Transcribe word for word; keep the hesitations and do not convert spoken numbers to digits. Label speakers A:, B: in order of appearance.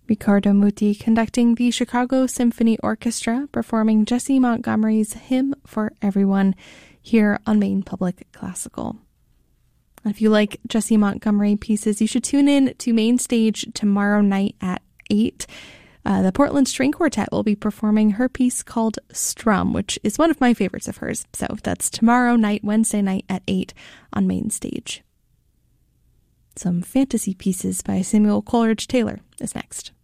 A: Riccardo Muti conducting the Chicago Symphony Orchestra, performing Jessie Montgomery's Hymn for Everyone here on Maine Public Classical. If you like Jessie Montgomery pieces, you should tune in to Main Stage tomorrow night at eight. Uh, the Portland String Quartet will be performing her piece called Strum, which is one of my favorites of hers. So that's tomorrow night, Wednesday night at eight on Main Stage. Some fantasy pieces by Samuel Coleridge Taylor is next.